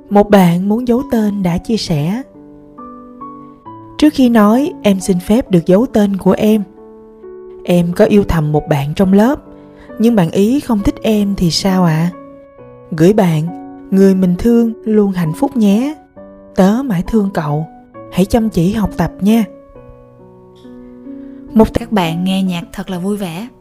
Một bạn muốn giấu tên đã chia sẻ: trước khi nói em xin phép được giấu tên của em. Em có yêu thầm một bạn trong lớp, nhưng bạn ý không thích em thì sao ạ? Gửi bạn, người mình thương luôn hạnh phúc nhé. Tớ mãi thương cậu. Hãy chăm chỉ học tập nha. Các bạn nghe nhạc thật là vui vẻ.